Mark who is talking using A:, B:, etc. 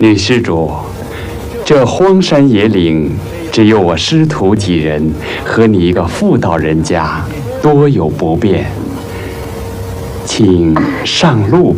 A: 女施主，这荒山野岭，只有我师徒几人和你一个妇道人家，多有不便，请上路。